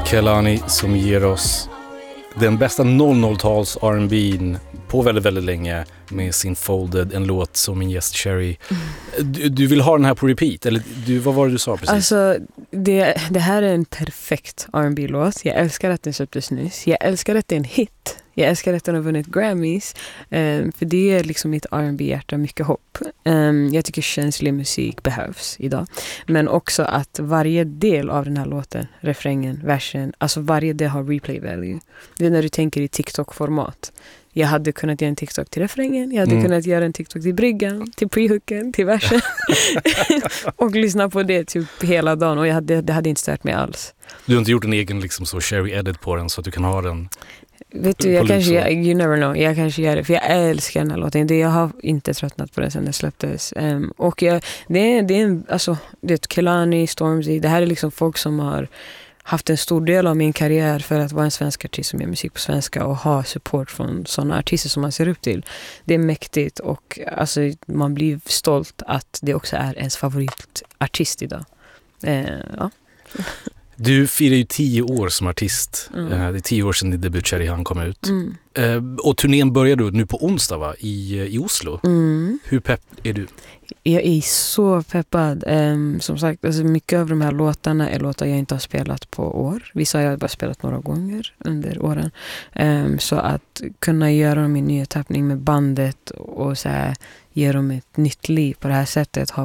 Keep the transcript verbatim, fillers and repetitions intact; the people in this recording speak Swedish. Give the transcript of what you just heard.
Kehlani som ger oss den bästa noll noll-tals R and B:n på väldigt, väldigt länge med sin Folded, en låt som en Yes Cherry. Mm. Du, du vill ha den här på repeat? Eller du, vad var det du sa precis? Alltså, det, det här är en perfekt R and B-låt. Jag älskar att den släpptes nyss. Jag älskar att det är en hit. Jag älskar att den har vunnit Grammys. Um, för det är liksom mitt R and B-hjärta, mycket hopp. Um, jag tycker känslig musik behövs idag. Men också att varje del av den här låten, refrängen, versen, alltså varje del har replay value. Det är när du tänker i TikTok-format. Jag hade kunnat göra en TikTok till refrängen. Jag hade mm. kunnat göra en TikTok till bryggan, till pre-hooken, till versen. Och lyssna på det typ hela dagen. Och jag hade, det hade inte stört mig alls. Du har inte gjort en egen liksom så Cherry edit på den så att du kan ha den? Vet du, jag kanske, jag, you never know, jag kanske gör det. För jag älskar den här låten. Det, jag har inte tröttnat på den sedan den släpptes. Um, och jag, det, är, det är en, alltså, det är Kehlani, Stormzy. Det här är liksom folk som har haft en stor del av min karriär för att vara en svensk artist som gör musik på svenska och ha support från sådana artister som man ser upp till. Det är mäktigt och alltså, man blir stolt att det också är ens favoritartist idag. Uh, ja. Du firar ju tio år som artist. Mm. Uh, det är tio år sedan din debut Cherry Han kom ut. Mm. Uh, och turnén börjar du nu på onsdag va? I, i Oslo. Mm. Hur pepp är du? Jag är så peppad. Um, som sagt, alltså mycket av de här låtarna är låtar jag inte har spelat på år. Vissa har jag bara spelat några gånger under åren. Um, så att kunna göra dem i ny tappning med bandet och så här, ge dem ett nytt liv på det här sättet har